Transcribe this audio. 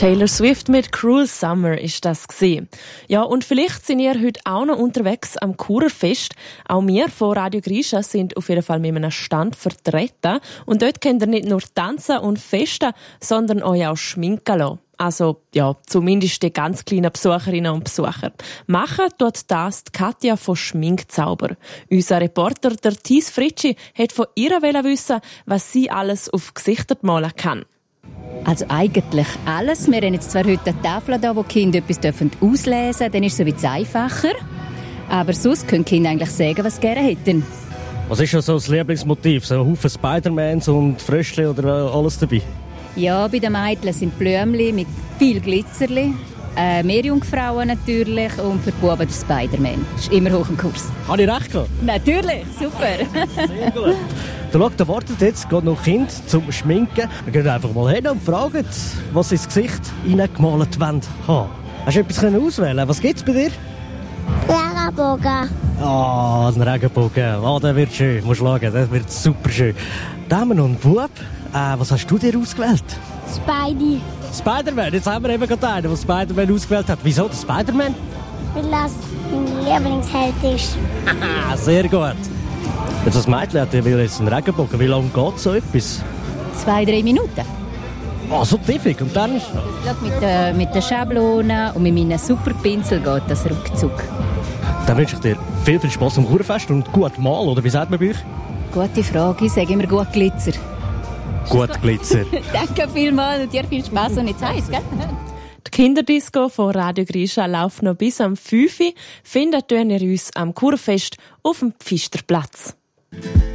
Taylor Swift mit «Cruel Summer» ist das gewesen. Ja, und vielleicht sind ihr heute auch noch unterwegs am Churerfest. Auch wir von Radio Grisha sind auf jeden Fall mit einem Stand vertreten. Und dort könnt ihr nicht nur tanzen und festen, sondern euch auch schminken lassen. Also, ja, zumindest die ganz kleinen Besucherinnen und Besucher. Machen tut das die Katja von Schminkzauber. Unser Reporter, der Thies Fritschi, hat von ihr wissen, was sie alles auf Gesichter malen kann. Also eigentlich alles. Wir haben jetzt zwar heute eine Tafel da, wo die Kinder etwas auslesen dürfen, dann ist es ein bisschen einfacher. Aber sonst können die Kinder eigentlich sagen, was sie gerne hätten. Was ist schon so das Lieblingsmotiv? So ein Haufen Spider-Mans und Fröschli oder alles dabei? Ja, bei den Mädchen sind Blümchen mit viel Glitzerli. Meerjungfrauen natürlich und für die Buben der Spider-Man. Das ist immer hoch im Kurs. Habe ich recht gehabt? Natürlich, super. Sehr gut. Da wartet jetzt gerade noch Kind zum Schminken. Wir gehen einfach mal hin und fragen, was sie ins Gesicht reingemalt wollen. Hast du etwas auswählen? Was gibt es bei dir? Regenbogen. Ein Regenbogen. Der wird schön. Musst schauen, der wird super schön. Damen und Bub, was hast du dir ausgewählt? Spidey. Spider-Man. Jetzt haben wir eben gerade einen, der Spider-Man ausgewählt hat. Wieso der Spider-Man? Weil das mein Lieblingsheld ist. Haha, sehr gut. Jetzt das Mädchen hat jetzt einen Regenbogen. Wie lange geht so etwas? 2-3 Minuten. So tiefig. Und dann? Mit der Schablone und mit meinem super Pinsel geht das ruckzuck. Dann wünsche ich dir viel Spaß am Churerfest und gut malen, oder wie sagt man bei euch? Gute Frage, ich sage immer gut Glitzer. Gut Glitzer. Danke vielmals und dir viel Spass und nichts heiß, gell? Die Kinderdisco von Radio Grisha läuft noch bis am 5 Uhr. Findet ihr uns am Churerfest auf dem Pfisterplatz.